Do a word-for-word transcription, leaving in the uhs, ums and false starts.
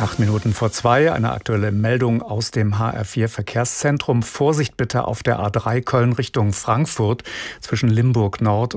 Acht Minuten vor zwei, eine aktuelle Meldung aus dem H R vier Verkehrszentrum. Vorsicht bitte auf der A drei Köln Richtung Frankfurt zwischen Limburg Nord